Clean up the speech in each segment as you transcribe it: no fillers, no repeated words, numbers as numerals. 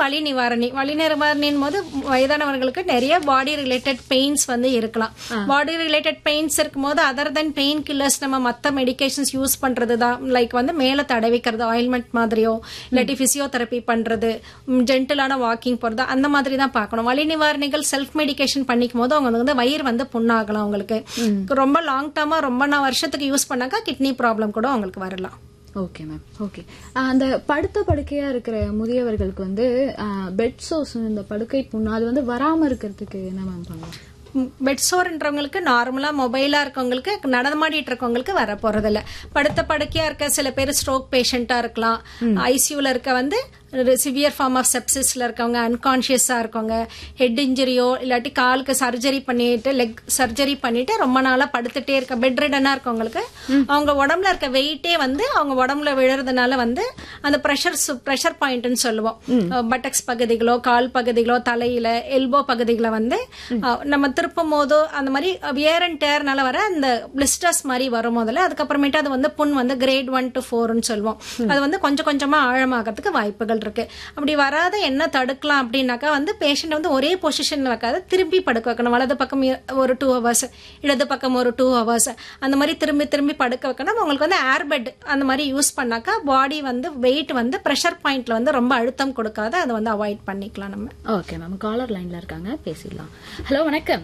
வலி நிவாரணி. வலி நிவாரணின் போது வயதானவர்களுக்கு நிறைய பாடி ரிலேட்டட் பெயின்ஸ் வந்து இருக்கலாம். பாடி ரிலேட்டட் பெயின்ஸ் இருக்கும்போது அதர் தென் பெயின் கில்லர்ஸ் நம்ம மத்த மெடிகேஷன்ஸ் யூஸ் பண்றதுதான். லைக் வந்து மேல தடவிக்கிறது ஆயில்மெண்ட் மாதிரியோ இல்லாட்டி பிசியோதெரப்பி பண்றது, ஜென்டிலான வாக்கிங் போறது, அந்த மாதிரி தான் பார்க்கணும். வலி நிவாரணிகள் செல்ஃப் மெடிகேஷன் பண்ணிக்கும் போது அவங்க வந்து வயிறு வந்து புண்ணாகலாம். அவங்களுக்கு ரொம்ப லாங் டர்மா ரொம்ப வருஷத்துக்கு யூஸ் பண்ணாக்கா கிட்னி ப்ராப்ளம் கூட அவங்களுக்கு வரலாம். Okay ma'am. ஓகே, அந்த படுத்த படுக்கையா இருக்கிற முதியவர்களுக்கு வந்து பெட் சோர்ஸ், இந்த படுக்கை புண்ணு அது வந்து வராம இருக்கிறதுக்கு என்ன மேம் பண்ணலாம்? பெட் சோர்ன்றவங்களுக்கு நார்மலா மொபைலா இருக்கவங்களுக்கு நடமாடிட்டு இருக்கவங்களுக்கு வர போறது இல்ல. படுத்த படுக்கையா இருக்க சில பேர் ஸ்ட்ரோக் பேஷண்டா இருக்கலாம். ஐசியூல இருக்க வந்து சிவியர் ஃபார்ம் ஆஃப் செப்சிஸ்ல இருக்கவங்க, அன்கான்சியஸா இருக்கவங்க, ஹெட் இன்ஜுரியோ இல்லாட்டி காலுக்கு சர்ஜரி பண்ணிட்டு லெக் சர்ஜரி பண்ணிட்டு ரொம்ப நாளா படுத்துட்டே இருக்க பெட் ரிடனா இருக்கவங்களுக்கு அவங்க உடம்புல இருக்க வெயிட்டே வந்து அவங்க உடம்புல விழுறதுனால வந்து அந்த பிரஷர் பாயிண்ட்னு சொல்லுவோம். பட்டக்ஸ் பகுதிகளோ கால் பகுதிகளோ தலையில எல்போ பகுதிகளை வந்து நம்ம திருப்பும் போதோ அந்த மாதிரி வியர் அண்ட் டேர்னால வர அந்த பிளிஸ்டர்ஸ் மாதிரி வரும் முதல்ல. அதுக்கப்புறமேட்டு அது வந்து புண் வந்து கிரேட் 1 to 4 சொல்லுவோம். அது வந்து கொஞ்சம் கொஞ்சமா ஆழமாகிறதுக்கு வாய்ப்புகள் இருக்கு. அப்படி வராத என்ன தடுக்கலாம் அப்படின்னாக்கா வந்து பேஷண்ட் வந்து ஒரே பொசிஷன்ல வைக்காத திரும்பி படுக்க வைக்கணும். வலது பக்கம் ஒரு 2 hours, இடது பக்கம் ஒரு 2 hours, அந்த மாதிரி திரும்பி திரும்பி படுக்க வைக்கணும். உங்களுக்கு வந்து ஏர் பெட் அந்த மாதிரி யூஸ் பண்ணாக்கா பாடி வந்து வெயிட் வந்து பிரஷர் பாயிண்ட்ல வந்து ரொம்ப அழுத்தம் கொடுக்காத அதை வந்து அவாய்ட் பண்ணிக்கலாம் நம்ம. ஓகே மேம், காலர் லைன்ல இருக்காங்க, பேசிடலாம். ஹலோ, வணக்கம்.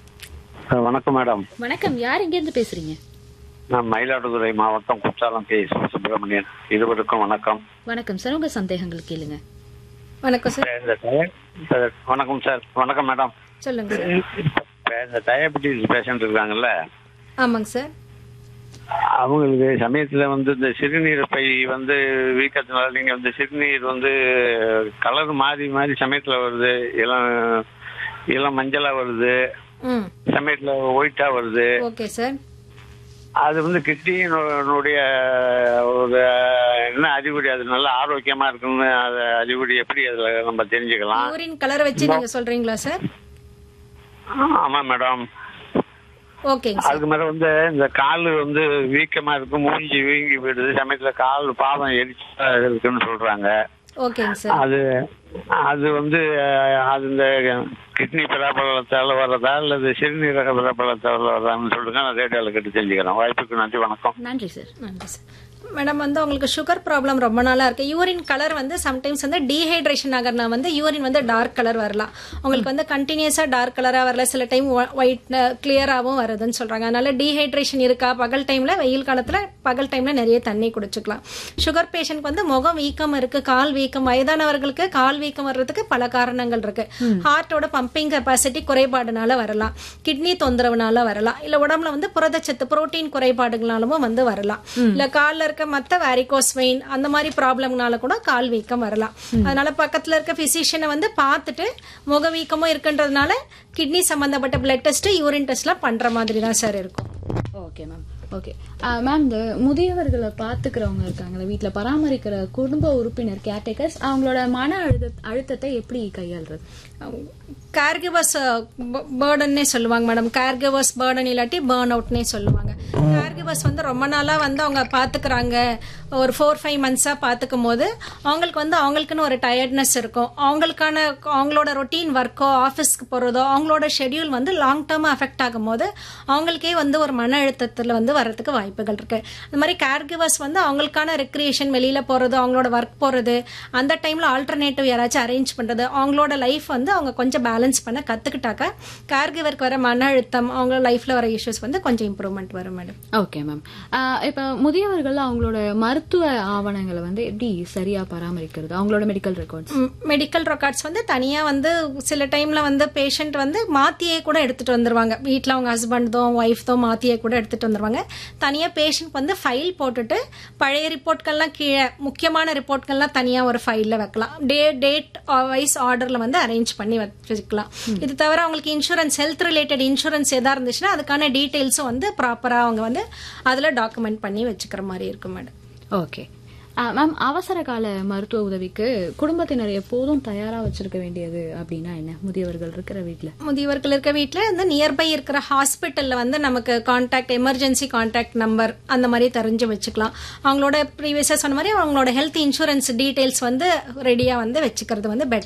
வணக்கம் மேடம். வணக்கம், யார் எங்க இருந்து பேசுறீங்க? நான் மயிலாடுதுறை மாவட்டம் குற்றாலம் கே சுப்பிரமணியன். இருவருக்கும் வணக்கம். வணக்கம் சார், உங்க சந்தேகங்கள் கேளுங்க. வணக்கம் சார். வணக்கம் சார். வணக்கம் மேடம். சொல்லுங்க சார். இந்த டயபெட்டிஸ் பேஷண்ட் இருக்காங்கல்ல, ஆமாங்க சார். அவங்களுக்கு சமயத்துல வந்து இந்த சிறுநீர் பை வந்து வீக்கத்தினால நீங்க வந்து சிறுநீர் வந்து கலர் மாறி மாறி சமயத்துல வருது, இளம் மஞ்சளா வருது, சமயத்துல ஒயிட்டா வருது. Okay sir. அது வந்து கிட்னியினுடைய ஒரு என்ன அறிகுறி, அது நல்ல ஆரோக்கியமா இருக்குன்னு அது அறிகுறி எப்படி அதுல நம்ம தெரிஞ்சுக்கலாம்? யூரின் கலர் வச்சு நீங்க சொல்றீங்களா சார்? ஆமா மேடம். ஓகேங்க. அதுக்கு மேல வந்து இந்த கால் வந்து வீக்கமா இருக்கு, மூஞ்சி வீங்கி போயிடுது, சமயத்துல கால் பாதம் எரிச்சா இருக்குன்னு சொல்றாங்க. ஓகேங்க சார். அது வந்து அது இந்த கிட்னி பிராபலத்தால வர்றதா அல்லது சிறுநீரக பிராபலத்தால வர்றதான்னு சொல்லுங்க. நான் ரேடியோல கேட்டு தெரிஞ்சுக்கிறேன். வாய்ப்புக்கு நன்றி, வணக்கம். நன்றி சார். நன்றி சார். மேடம் வந்து உங்களுக்கு சுகர் ப்ராப்ளம் ரொம்ப நாளா இருக்கு. யூரின் கலர் வந்து சம்டைம்ஸ் வந்து டீஹைட்ரேஷன் ஆகிறனா வந்து யூரின் வந்து டார்க் கலர் வரலாம். உங்களுக்கு வந்து கண்டினியூஸா டார்க் கலரா வரல, சில டைம் ஒயிட் கிளியராகவும் வருதுன்னு சொல்றாங்க. அதனால டீஹைட்ரேஷன் இருக்கா? பகல் டைம்ல, வெயில் காலத்துல பகல் டைம்ல நிறைய தண்ணி குடிச்சுக்கலாம். சுகர் பேஷண்ட்க்கு வந்து முகம் வீக்கம் இருக்கு, கால் வீக்கம், வயதானவர்களுக்கு கால் வீக்கம் வர்றதுக்கு பல காரணங்கள் இருக்கு. ஹார்ட்டோட பம்பிங் கெப்பாசிட்டி குறைபாடுனால வரலாம், கிட்னி தொந்தரவுனால வரலாம், இல்ல உடம்புல வந்து புரதச்சத்து புரோட்டீன் குறைபாடுகளாலும் வந்து வரலாம், இல்ல கால்ல இருக்க மத்த வேரிகோஸ் வெயின் அந்த மாதிரி ப்ராப்ளம்னால கூட கால் வீக்கம் வரலாம். அதனால பக்கத்துல இருக்க பிசிஷியனை வந்து பார்த்துட்டு முக வீக்கமும் இருக்குன்றதுனால கிட்னி சம்பந்தப்பட்ட பிளட் டெஸ்ட், யூரின் டெஸ்ட்லாம் பண்ற மாதிரி தான் சார் இருக்கும். Okay ma'am. ஓகே மேம், இந்த முதியவர்களை பாத்துக்கிறவங்க இருக்காங்களா, வீட்டுல பராமரிக்கிற குடும்ப உறுப்பினர் கேர்டேக்கர்ஸ், அவங்களோட மன அழுத்தத்தை எப்படி கையாளுறது? கேர்கிவர்ஸ் பேர்டன்னே சொல்லுவாங்க மேடம். கேர்கிவர்ஸ் பேர்டன் இல்லாட்டி பேர்ன் அவுட்னே சொல்லுவாங்க. கேர்கிவர்ஸ் வந்து ரொம்ப நாளா வந்து அவங்க பாத்துக்கிறாங்க, ஒரு 4-5 months பாத்துக்கும் போது அவங்களுக்கு வந்து அவங்களுக்குன்னு ஒரு டயர்ட்னஸ் இருக்கும். அவங்களோட ரொட்டீன் ஒர்க்கோ ஆஃபீஸ்க்கு போறதோ அவங்களோட ஷெட்யூல் வந்து லாங் டேர்மா அஃபெக்ட் ஆகும் போது அவங்களுக்கே வந்து ஒரு மன அழுத்தத்துல வந்து வரதுக்கு வாய்ப்புகள் இருக்கு. அந்த மாதிரி கேர்கிவர்ஸ் வந்து அவங்களுக்கான ரெக்ரியேஷன், வெளியில போறது, அவங்களோட ஒர்க் போறது, அந்த டைம்ல ஆல்டர்னேட்டிவ் யாராச்சும் அரேஞ்ச் பண்றது, அவங்களோட லைஃப் வந்து அவங்க கொஞ்சம் பேலன்ஸ் பண்ண கத்துக்கிட்டாக்க கேர்கிவருக்கு வர மன அழுத்தம், அவங்க லைஃப்ல வர இஷ்யூஸ் வந்து கொஞ்சம் இம்ப்ரூவ்மெண்ட் வரும் மேடம். Okay ma'am. இப்ப முதியவர்கள் அவங்களோட மருத்துவ ஆவணங்களை வந்து எப்படி சரியா பராமரிக்கிறது? அவங்களோட மெடிக்கல் ரெக்கார்ட்ஸ் வந்து தனியா வந்து சில டைம்ல வந்து பேஷண்ட் வந்து மாத்தியே கூட எடுத்துட்டு வந்துருவாங்க. வீட்டுல அவங்க ஹஸ்பண்ட் ஒய்ஃப் மாத்தியே கூட எடுத்துட்டு வந்துருவாங்க. தனியா பேஷண்ட் வந்து ஃபைல் போட்டுட்டு பழைய ரிப்போர்ட்கள்லாம் கீழே முக்கியமான ரிப்போர்ட்கள்லாம் தனியா ஒரு ஃபைல்ல வைக்கலாம். டேட் வைஸ் ஆர்டர்ல வந்து அரேஞ்ச் பண்ணி வச்சுக்கலாம். இது தவிர அவங்களுக்கு இன்சூரன்ஸ், ஹெல்த் ரிலேட்டட் இன்சூரன்ஸ் எதா இருந்துச்சுன்னா அதுக்கான டீடைல்ஸும் வந்து ப்ராப்பரா அவங்க வந்து அதுல டாக்குமெண்ட் பண்ணி வச்சுக்கிற மாதிரி இருக்கும் மேடம். ஓகே மேம், அவசர கால மருத்துவ உதவிக்கு குடும்பத்தினர் எப்போதும் தயாரா வச்சிருக்க வேண்டியது அப்படின்னா என்ன? முதியவர்கள் இருக்கிற வீட்டுல வந்து நியர்பை இருக்கிற ஹாஸ்பிட்டல்ல வந்து நமக்கு கான்டாக்ட், எமர்ஜென்சி கான்டாக்ட் நம்பர் அந்த மாதிரி தெரிஞ்சு வச்சுக்கலாம். அவங்களோட ப்ரீவியஸா சொன்ன மாதிரி அவங்களோட ஹெல்த் இன்சூரன்ஸ் டீடைல்ஸ் வந்து ரெடியா வந்து வச்சுக்கிறது வந்து பெட்டர்.